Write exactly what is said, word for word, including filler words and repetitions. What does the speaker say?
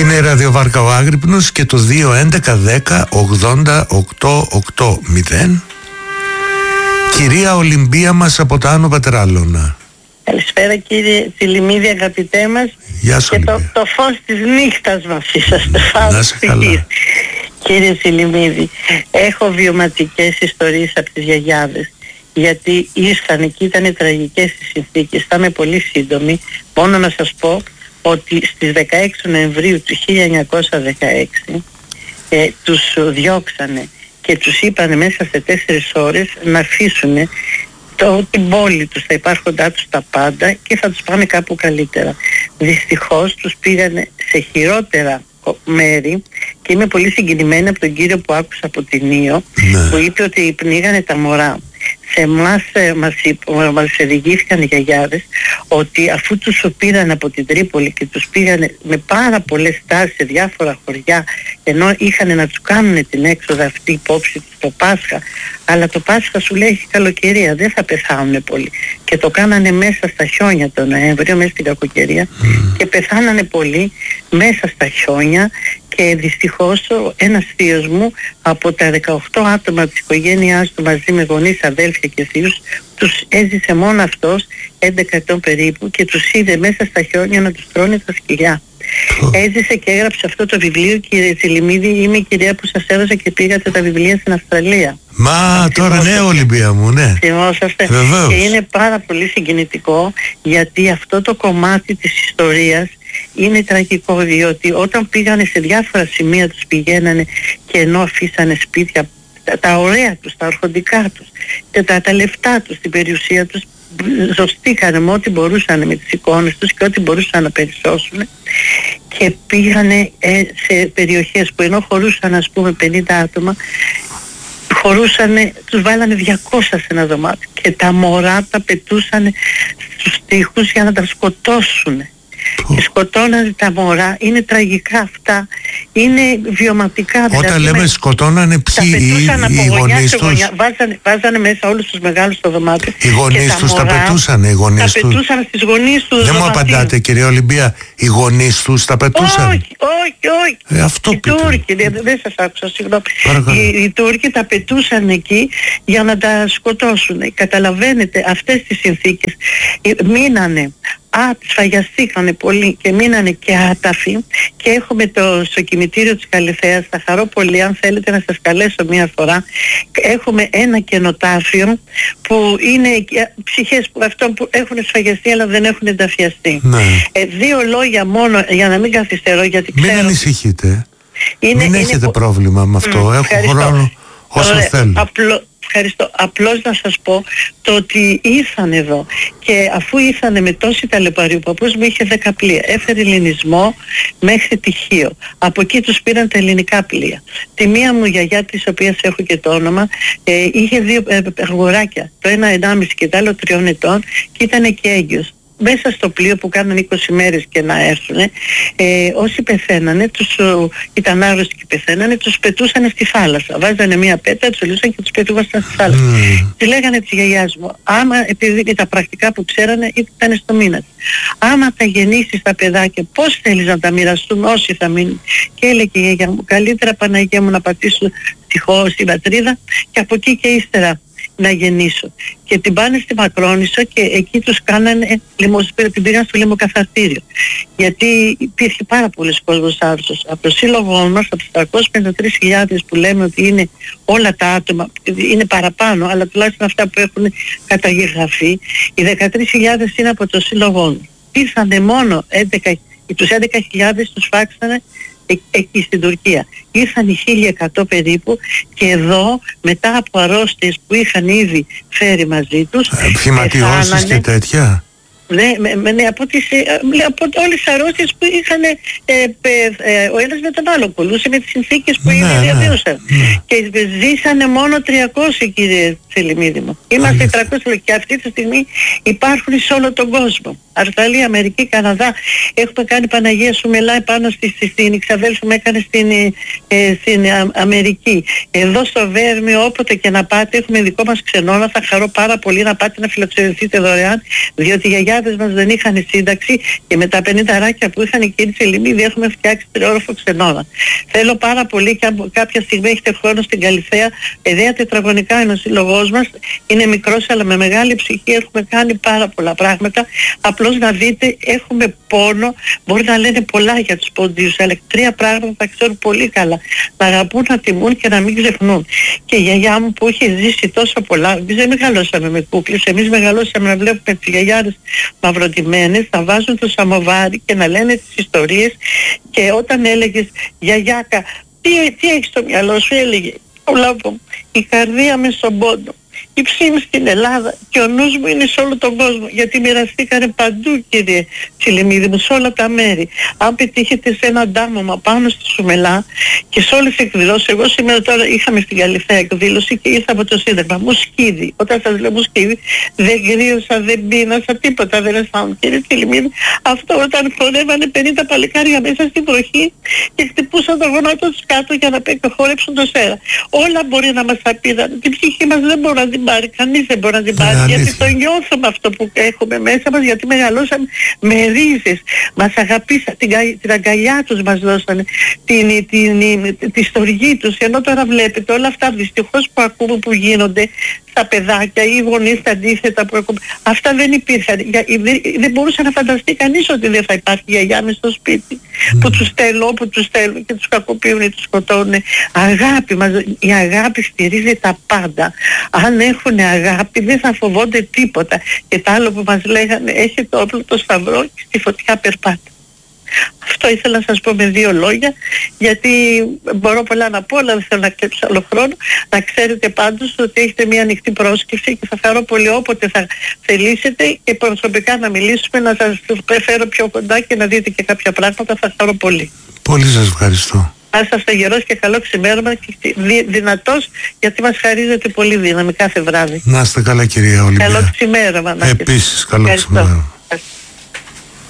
Είναι η ραδιοβάρκα ο Άγρυπνος και το δύο έντεκα δέκα ογδόντα οκτώ ογδόντα. Κυρία Ολυμπία μας από τα Άνω Πατράλωνα. Καλησπέρα κύριε Τσιλιμίδη, αγαπητέ μας. Γεια σου, και το, το φως της νύχτας μας είσαστε. Να είσαι καλά. Κύριε Τσιλιμίδη, έχω βιωματικές ιστορίες από τις γιαγιάδες, γιατί ήρθαν και ήταν τραγικές οι συνθήκες. Θα είμαι πολύ σύντομη, μόνο να σας πω ότι στις δεκαέξι Νοεμβρίου του χίλια εννιακόσια δεκαέξι ε, τους διώξανε και τους είπανε μέσα σε τέσσερις ώρες να αφήσουν το, την πόλη τους, τα υπάρχοντά τους τα πάντα και θα τους πάνε κάπου καλύτερα. Δυστυχώς τους πήγανε σε χειρότερα μέρη και είμαι πολύ συγκινημένη από τον κύριο που άκουσα από την Ήο, ναι, που είπε ότι πνίγανε τα μωρά. Σε εμάς ε, μας, μας οδηγήθηκαν οι γιαγιάδες ότι αφού τους πήραν από την Τρίπολη και τους πήγαν με πάρα πολλές στάσεις σε διάφορα χωριά, ενώ είχαν να τους κάνουν την έξοδο αυτή υπόψη το Πάσχα, αλλά το Πάσχα σου λέει έχει καλοκαιρία, δεν θα πεθάνουν πολύ, και το κάνανε μέσα στα χιόνια τον Νοέμβριο, μέσα στην κακοκαιρία, mm. και πεθάνανε πολύ μέσα στα χιόνια. Και δυστυχώς ένας θείος μου από τα δεκαοκτώ άτομα της οικογένειάς του μαζί με γονείς, αδέλφια και θείους, τους έζησε μόνο αυτός, έντεκα ετών περίπου, και τους είδε μέσα στα χιόνια να τους τρώνε τα σκυλιά. Oh. Έζησε και έγραψε αυτό το βιβλίο, κύριε Τσιλιμίδη. Είμαι η κυρία που σας έδωσα και πήγατε τα βιβλία στην Αυστραλία. Μα τώρα ναι, Ολυμπία μου, ναι. Θυμόσαστε. Βεβαίως. Και είναι πάρα πολύ συγκινητικό, γιατί αυτό το κομμάτι της ιστορίας είναι τραγικό, διότι όταν πήγανε σε διάφορα σημεία τους πηγαίνανε και ενώ αφήσανε σπίτια, τα, τα ωραία τους, τα αρχοντικά τους και τα, τα λεφτά τους, την περιουσία τους, ζωστήκανε με ό,τι μπορούσαν με τις εικόνες τους και ό,τι μπορούσαν να περισσώσουν, και πήγανε ε, σε περιοχές που ενώ χωρούσαν ας πούμε πενήντα άτομα, χωρούσανε, τους βάλανε διακόσια σε ένα δωμάτιο και τα μωρά τα πετούσανε στους τοίχους για να τα σκοτώσουν. Και σκοτώνανε τα μωρά. Είναι τραγικά αυτά, είναι βιωματικά. Όταν δηλαδή, λέμε σκοτώνανε ποιοι, οι, οι γονείς τους, βάζανε, βάζανε μέσα όλους τους μεγάλους στο δωμάτιο. Οι γονείς τους τα πετούσαν, οι γονείς τα τους. πετούσαν στις γονείς τους. Δεν μου απαντάτε, κυρία Ολυμπία, οι γονείς τους τα πετούσαν? Όχι, όχι, όχι. Ε, αυτό οι Τούρκοι, δεν, δεν σας άκουσα, συγγνώμη. Οι, οι Τούρκοι τα πετούσαν εκεί για να τα σκοτώσουν. Καταλαβαίνετε αυτές τις συνθήκες. Μείνανε. Α, σφαγιαστήκανε πολύ και μείνανε και άταφοι, και έχουμε το στο κημητήριο της Καλυθέας, θα χαρώ πολύ αν θέλετε να σας καλέσω μία φορά, έχουμε ένα κενοτάφιο που είναι ψυχές που, αυτό που έχουν σφαγιαστεί αλλά δεν έχουν ενταφιαστεί. Ναι. Ε, δύο λόγια μόνο για να μην καθυστερώ, γιατί ξέρω... Μην ανησυχείτε, είναι, μην είναι έχετε πο... πρόβλημα με αυτό, mm, έχω ευχαριστώ. χρόνο όσο Ωραία, θέλω. Απλό... Ευχαριστώ. Απλώς να σας πω το ότι ήρθαν εδώ, και αφού ήρθανε με τόση ταλαιπωρία, ο παππούς μου είχε δέκα πλοία, έφερε ελληνισμό μέχρι τυχείο. Από εκεί τους πήραν τα ελληνικά πλοία. Τη μία μου γιαγιά, της οποίας έχω και το όνομα, ε, είχε δύο ε, αγοράκια, το ένα ενάμιση και το άλλο τριών ετών, και ήταν και έγκυος. Μέσα στο πλοίο που κάνανε είκοσι μέρες και να έρθουν, ε, όσοι πεθαίνανε, τους, ήταν άρρωστοι και πεθαίνανε, τους πετούσανε στη θάλασσα. Βάζανε μία πέτρα, τους λούσαν και τους πετούσαν στη θάλασσα. Mm. Τη λέγανε της γιαγιάς μου, άμα, επειδή τα πρακτικά που ξέρανε ήταν στο μήνα, άμα τα γεννήσεις τα παιδάκια, πώς θέλεις να τα μοιραστούμε όσοι θα μείνουν? Και έλεγε η γιαγιά μου, καλύτερα Παναγία μου να πατήσω τυχώ στην πατρίδα και από εκεί και ύστερα να γεννήσω. Και την πάνε στη Μακρόνισσο και εκεί τους κάνανε, την πήγαν στο λιμοκαθαρτήριο. Γιατί υπήρχε πάρα πολλοί κόσμος άρρωστος. Από το σύλλογό μας, από τους τριακόσιες πενήντα τρεις χιλιάδες που λέμε ότι είναι όλα τα άτομα, είναι παραπάνω, αλλά τουλάχιστον αυτά που έχουν καταγεγραφεί, οι δεκατρείς χιλιάδες είναι από το σύλλογό μας. Ήρθανε μόνο έντεκα, τους έντεκα χιλιάδες τους φάξανε εκεί στην Τουρκία. Ήρθαν οι χίλια εκατό περίπου, και εδώ μετά από αρρώστιες που είχαν ήδη φέρει μαζί τους, θυματιώσεις και τέτοια. Ναι, με, ναι, από, τις, από όλες τις αρρώστιες που είχαν, ε, ε, ο ένας με τον άλλο κολούσε με τις συνθήκες που ναι, ήδη διαβίωσαν. Ναι. Και ζήσανε μόνο τριακόσιοι, κύριε Τσιλιμίδη μου. Είμαστε τριακόσιοι και αυτή τη στιγμή υπάρχουν σε όλο τον κόσμο. Αυστραλία, Αμερική, Καναδά. Έχουμε κάνει Παναγία σου μελάει πάνω στη, στη, στην ξαδέλφου μου έκανε στην, ε, στην Α, Αμερική. Εδώ στο Βέρμιο, όποτε και να πάτε, έχουμε δικό μας ξενώνα. Θα χαρώ πάρα πολύ να πάτε να φιλοξενηθείτε δωρεάν, διότι οι γιαγιάδες γιαγιάδες μας δεν είχαν σύνταξη και με τα πενήντα αράκια που είχαν εκεί στη Λιμίδη έχουμε φτιάξει τριόροφο ξενώνα. Θέλω πάρα πολύ και αν κάποια στιγμή έχετε χρόνο στην Καλυθέα, εννέα τετραγωνικά είναι ο σύλλογός μας, είναι μικρός αλλά με μεγάλη ψυχή, έχουμε κάνει πάρα πολλά πράγματα. Απλώς να δείτε, έχουμε πόνο, μπορεί να λένε πολλά για τους ποντίους, αλλά τρία πράγματα τα ξέρουν πολύ καλά. Να αγαπούν, να τιμούν και να μην ξεχνούν. Και η γιαγιά μου που είχε ζήσει τόσο πολλά, εμείς δεν μεγαλώσαμε με κούκλες, εμείς μεγαλώσαμε να βλέπουμε τις γιαγιάδες μαυροτημένες, να βάζουν το σαμοβάρι και να λένε τις ιστορίες, και όταν έλεγες γιαγιάκα, τι, τι έχεις στο μυαλό σου, έλεγε ο λάβο, η καρδία με στον πόντο. Η ψήμη στην Ελλάδα και ο νους μου είναι σε όλο τον κόσμο, γιατί μοιραστήκανε παντού, κύριε Τσιλιμίδη μου, σε όλα τα μέρη. Αν πετύχετε σε ένα ντάμωμα πάνω στη Σουμελά και σε όλες τις εκδηλώσεις, εγώ σήμερα τώρα είχαμε στην Καλυθέα εκδήλωση και ήρθα από το Σύνδεσμο. Μου σκύδι. Όταν σας λέω μου σκύδι, δεν κρύωσα, δεν πίνασα, τίποτα δεν αισθάνομαι. Κύριε Τσιλιμίδη, αυτό όταν χορεύανε πενήντα παλικάρια μέσα στην βροχή και χτυπούσαν το γονάτο τους κάτω για να χορέψουν το σέρα. Όλα μπορεί να μας απείδαν. Την ψυχή μας δεν μπορεί να την πάρει, κανείς δεν μπορεί να την πάρει, γιατί το νιώθουμε αυτό που έχουμε μέσα μας, γιατί μεγαλώσαμε με ρίζες, μας αγαπήσαν, την, την αγκαλιά τους μας δώσανε, την, την, την, τη στοργή τους, ενώ τώρα βλέπετε όλα αυτά δυστυχώς που ακούμε που γίνονται στα παιδάκια ή οι γονείς τα αντίθετα που ακούμε, αυτά δεν υπήρχαν. Για, δεν, δεν μπορούσε να φανταστεί κανείς ότι δεν θα υπάρχει γιαγιά μες στο σπίτι, mm. που τους στέλνουν, που τους στέλνουν και τους κακοποιούν ή τους σκοτώνουν. Αγάπη μας, η αγάπη στηρίζει τα πάντα. Αν έχουν αγάπη δεν θα φοβόνται τίποτα. Και το άλλο που μας λέγανε, έχει το όπλο το σταυρό και στη φωτιά περπάτα. Αυτό ήθελα να σας πω με δύο λόγια, γιατί μπορώ πολλά να πω, αλλά δεν θέλω να κλέψω άλλο χρόνο. Να ξέρετε πάντως ότι έχετε μια ανοιχτή πρόσκληση και θα χαρώ πολύ όποτε θα θελήσετε και προσωπικά να μιλήσουμε, να σας φέρω πιο κοντά και να δείτε και κάποια πράγματα, θα χαρώ πολύ. Πολύ σας ευχαριστώ. Να είσαστε γερός και καλό ξημέρωμα και δυνατός, γιατί μας χαρίζετε πολύ δύναμη κάθε βράδυ. Να είστε καλά, κυρία Ολυμπία. Καλό ξημέρωμα. Επίσης, καλό ξημέρωμα.